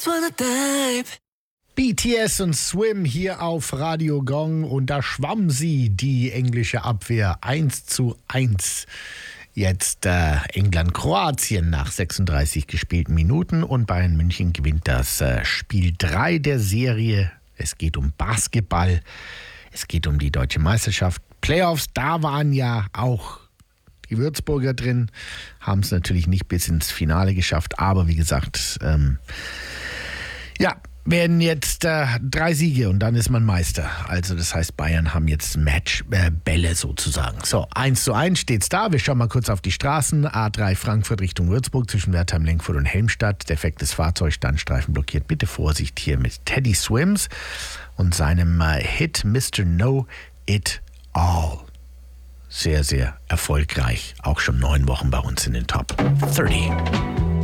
just wanna dive. BTS und Swim hier auf Radio Gong und da schwamm sie, die englische Abwehr 1:1. Jetzt England-Kroatien nach 36 gespielten Minuten und Bayern München gewinnt das Spiel 3 der Serie. Es geht um Basketball, es geht um die Deutsche Meisterschaft. Playoffs, da waren ja auch die Würzburger drin, haben es natürlich nicht bis ins Finale geschafft, aber wie gesagt, werden jetzt 3 Siege und dann ist man Meister. Also das heißt, Bayern haben jetzt Matchbälle sozusagen. So, 1:1 steht's da. Wir schauen mal kurz auf die Straßen. A3 Frankfurt Richtung Würzburg zwischen Wertheim, Lenkfurt und Helmstadt. Defektes Fahrzeug, Standstreifen blockiert. Bitte Vorsicht hier mit Teddy Swims und seinem Hit Mr. Know It All. Sehr, sehr erfolgreich. Auch schon 9 Wochen bei uns in den Top 30.